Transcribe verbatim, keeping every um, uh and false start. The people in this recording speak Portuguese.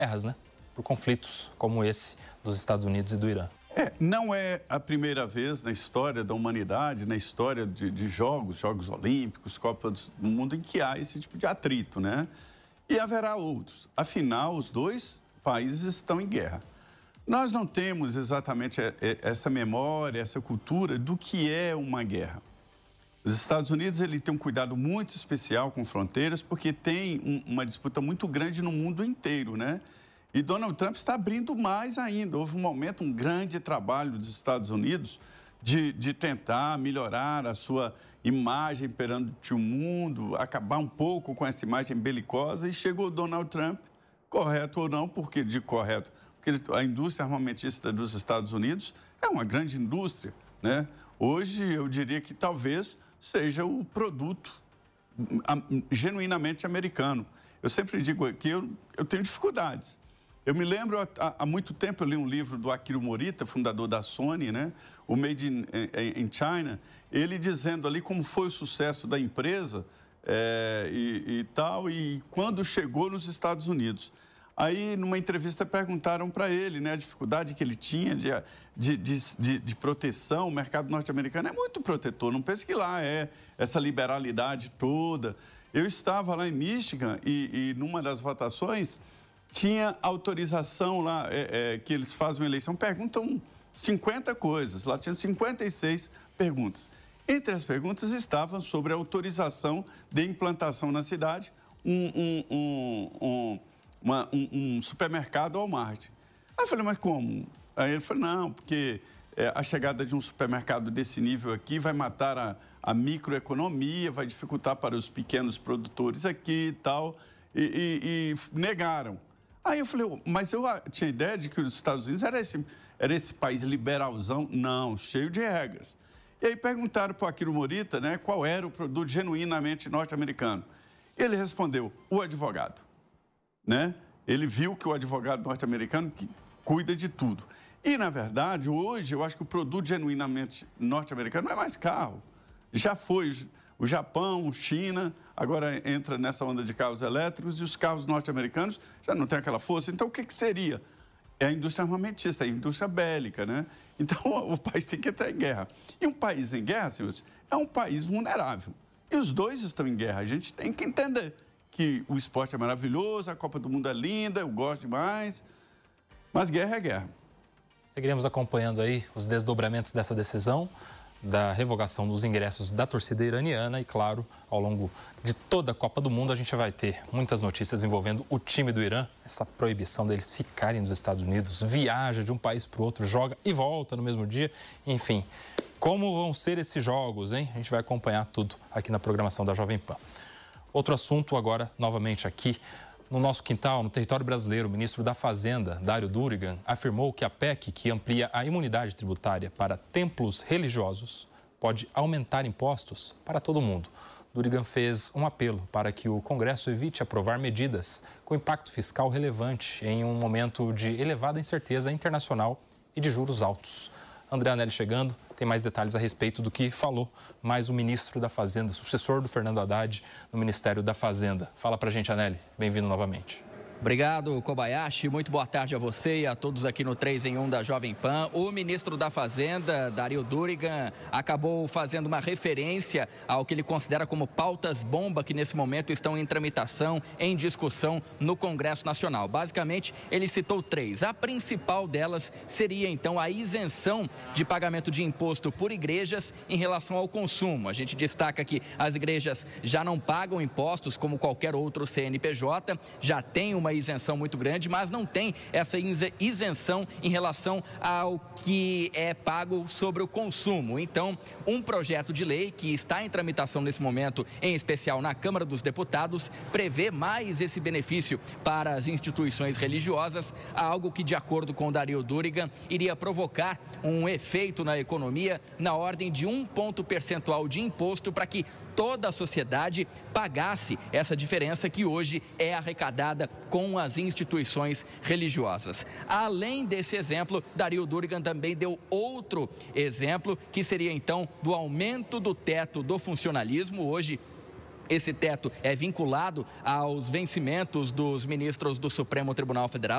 guerras, né? Por conflitos como esse dos Estados Unidos e do Irã. É, não é a primeira vez na história da humanidade, na história de, de jogos, Jogos Olímpicos, Copas do Mundo, em que há esse tipo de atrito, né? E haverá outros. Afinal, os dois países estão em guerra. Nós não temos exatamente essa memória, essa cultura do que é uma guerra. Os Estados Unidos ele tem um cuidado muito especial com fronteiras, porque tem um, uma disputa muito grande no mundo inteiro, né? E Donald Trump está abrindo mais ainda. Houve um momento, um grande trabalho dos Estados Unidos de, de tentar melhorar a sua imagem perante o mundo, acabar um pouco com essa imagem belicosa, e chegou Donald Trump, correto ou não, porque de correto, porque a indústria armamentista dos Estados Unidos é uma grande indústria, né? Hoje, eu diria que talvez seja o produto genuinamente americano. Eu sempre digo que eu, eu tenho dificuldades. Eu me lembro, há, há muito tempo, eu li um livro do Akira Morita, fundador da Sony, né? O Made in, in China, ele dizendo ali como foi o sucesso da empresa é, e, e tal, e quando chegou nos Estados Unidos. Aí, numa entrevista, perguntaram para ele, né, a dificuldade que ele tinha de, de, de, de proteção. O mercado norte-americano é muito protetor, não pense que lá é essa liberalidade toda. Eu estava lá em Michigan e, e numa das votações, tinha autorização lá, é, é, que eles fazem uma eleição, perguntam cinquenta coisas, lá tinha cinquenta e seis perguntas. Entre as perguntas estavam sobre a autorização de implantação na cidade, um, um, um, um, uma, um, um supermercado Walmart. Aí eu falei, mas como? Aí ele falou, não, porque é, a chegada de um supermercado desse nível aqui vai matar a, a microeconomia, vai dificultar para os pequenos produtores aqui e tal, e, e, e negaram. Aí eu falei, mas eu tinha ideia de que os Estados Unidos era esse, era esse país liberalzão. Não, cheio de regras. E aí perguntaram para o Akira Morita, né, qual era o produto genuinamente norte-americano. Ele respondeu, o advogado. Né? Ele viu que o advogado norte-americano que cuida de tudo. E, na verdade, hoje, eu acho que o produto genuinamente norte-americano não é mais carro. Já foi o Japão, China, agora entra nessa onda de carros elétricos, e os carros norte-americanos já não têm aquela força. Então, o que, que seria? É a indústria armamentista, é a indústria bélica, né? Então, o país tem que estar em guerra. E um país em guerra, senhores, é um país vulnerável. E os dois estão em guerra. A gente tem que entender que o esporte é maravilhoso, a Copa do Mundo é linda, eu gosto demais, mas guerra é guerra. Seguiremos acompanhando aí os desdobramentos dessa decisão, da revogação dos ingressos da torcida iraniana e, claro, ao longo de toda a Copa do Mundo a gente vai ter muitas notícias envolvendo o time do Irã, essa proibição deles ficarem nos Estados Unidos, viaja de um país para o outro, joga e volta no mesmo dia, enfim. Como vão ser esses jogos, hein? A gente vai acompanhar tudo aqui na programação da Jovem Pan. Outro assunto agora, novamente aqui, no nosso quintal, no território brasileiro, o ministro da Fazenda, Dário Durigan, afirmou que a P E C, que amplia a imunidade tributária para templos religiosos, pode aumentar impostos para todo mundo. Durigan fez um apelo para que o Congresso evite aprovar medidas com impacto fiscal relevante em um momento de elevada incerteza internacional e de juros altos. André Anelli chegando, tem mais detalhes a respeito do que falou mais o ministro da Fazenda, sucessor do Fernando Haddad no Ministério da Fazenda. Fala pra gente, Anelli. Bem-vindo novamente. Obrigado, Kobayashi. Muito boa tarde a você e a todos aqui no três em um da Jovem Pan. O ministro da Fazenda, Dário Durigan, acabou fazendo uma referência ao que ele considera como pautas-bomba que nesse momento estão em tramitação, em discussão no Congresso Nacional. Basicamente, ele citou três. A principal delas seria, então, a isenção de pagamento de imposto por igrejas em relação ao consumo. A gente destaca que as igrejas já não pagam impostos como qualquer outro C N P J, já tem uma isenção muito grande, mas não tem essa isenção em relação ao que é pago sobre o consumo. Então, um projeto de lei que está em tramitação nesse momento, em especial na Câmara dos Deputados, prevê mais esse benefício para as instituições religiosas, algo que, de acordo com o Dário Durigan, iria provocar um efeito na economia na ordem de um ponto percentual de imposto para que toda a sociedade pagasse essa diferença que hoje é arrecadada com as instituições religiosas. Além desse exemplo, Dário Durigan também deu outro exemplo, que seria então do aumento do teto do funcionalismo. Hoje, Esse teto é vinculado aos vencimentos dos ministros do Supremo Tribunal Federal.